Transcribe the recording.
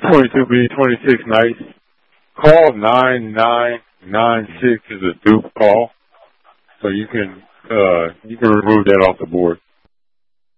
22B26 nights. Call 9996 is a dupe call. So you can remove that off the board.